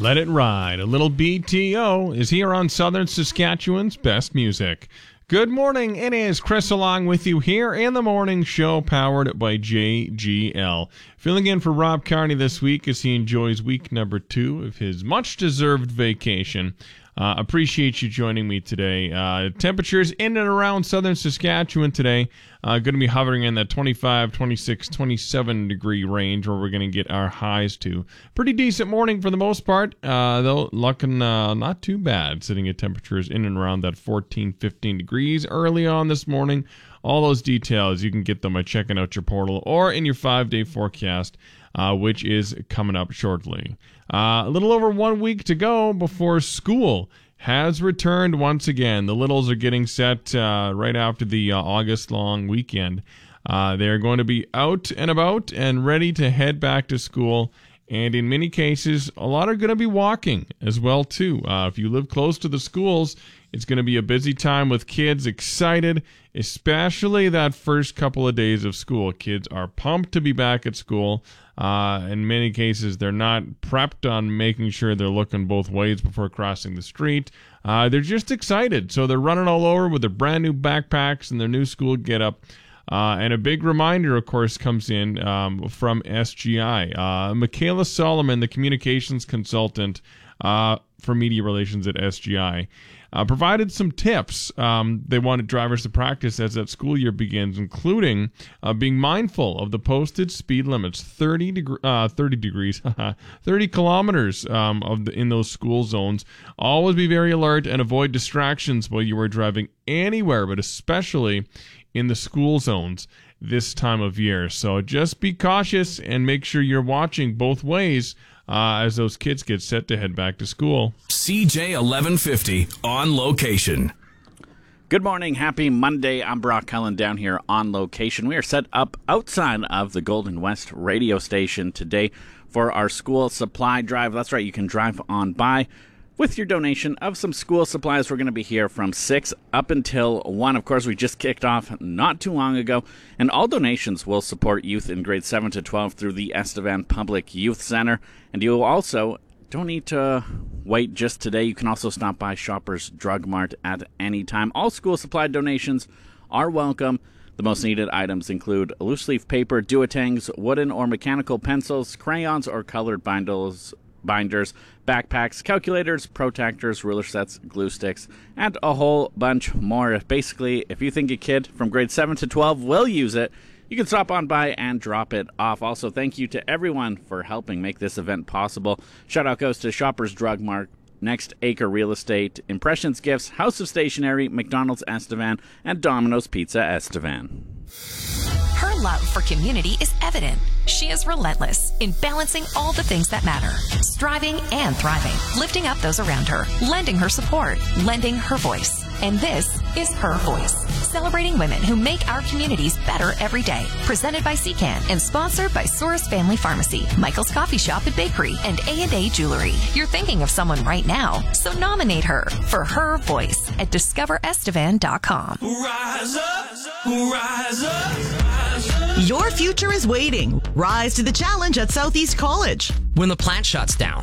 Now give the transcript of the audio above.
Let it ride. A little BTO is here on Southern Saskatchewan's best music. Good morning. It is Chris along with you here in the morning show powered by JGL. Filling in for Rob Carney this week as he enjoys week number 2 of his much-deserved vacation. Appreciate you joining me today. Temperatures in and around southern Saskatchewan today. Going to be hovering in that 25, 26, 27 degree range where we're going to get our highs to. Pretty decent morning for the most part, though looking not too bad. Sitting at temperatures in and around that 14, 15 degrees early on this morning. All those details, you can get them by checking out your portal or in your 5-day forecast, which is coming up shortly. A little over 1 week to go before school has returned once again. The littles are getting set right after the August long weekend. They're going to be out and about and ready to head back to school. And in many cases, a lot are going to be walking as well, too. If you live close to the schools, it's going to be a busy time with kids excited, especially that first couple of days of school. Kids are pumped to be back at school. In many cases, they're not prepped on making sure they're looking both ways before crossing the street. They're just excited. So they're running all over with their brand new backpacks and their new school getup. And a big reminder, of course, comes in from SGI. Michaela Solomon, the communications consultant for media relations at SGI, provided some tips they wanted drivers to practice as that school year begins, including being mindful of the posted speed limits, 30 kilometers in those school zones. Always be very alert and avoid distractions while you are driving anywhere, but especially in the school zones this time of year. So just be cautious and make sure you're watching both ways as those kids get set to head back to school. CJ 1150 on location. Good morning. Happy Monday. I'm Brock Cullen down here on location. We are set up outside of the Golden West radio station today for our school supply drive. That's right. You can drive on by with your donation of some school supplies. We're going to be here from 6 up until 1. Of course, we just kicked off not too long ago, and all donations will support youth in grades 7 to 12 through the Estevan Public Youth Center. And you also don't need to wait just today. You can also stop by Shoppers Drug Mart at any time. All school supply donations are welcome. The most needed items include loose leaf paper, duotangs, wooden or mechanical pencils, crayons or colored binders, backpacks, calculators, protractors, ruler sets, glue sticks, and a whole bunch more. Basically, if you think a kid from grade 7 to 12 will use it, you can stop on by and drop it off. Also, thank you to everyone for helping make this event possible. Shout out goes to Shoppers Drug Mart, Next Acre Real Estate, Impressions Gifts, House of Stationery, McDonald's Estevan, and Domino's Pizza Estevan. Her love for community is evident. She is relentless in balancing all the things that matter, striving and thriving, lifting up those around her, lending her support, lending her voice. And this is Her Voice, celebrating women who make our communities better every day. Presented by CCAN and sponsored by Soros Family Pharmacy, Michael's Coffee Shop and Bakery, and A&A Jewelry. You're thinking of someone right now, so nominate her for Her Voice at discoverestevan.com. Rise up, rise up, rise up. Your future is waiting. Rise to the challenge at Southeast College. When the plant shuts down,